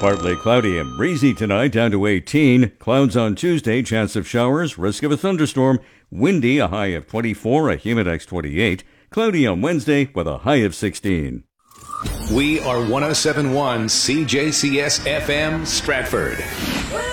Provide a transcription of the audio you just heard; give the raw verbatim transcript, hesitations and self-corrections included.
Partly cloudy and breezy tonight, down to eighteen. Clouds on Tuesday, chance of showers, risk of a thunderstorm. Windy, a high of twenty-four, a humidex twenty-eight. Cloudy on Wednesday with a high of sixteen. We are one oh seven point one C J C S F M Stratford.